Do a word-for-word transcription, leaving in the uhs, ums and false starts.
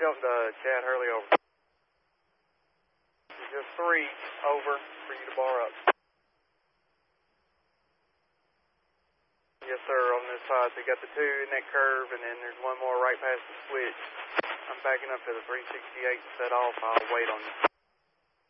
jump to Chad Hurley over. Just three over for you to bar up. Yes, sir, on this side. So you got the two in that curve, and then there's one more right past the switch. I'm backing up to the three sixty-eight set off. I'll wait on you.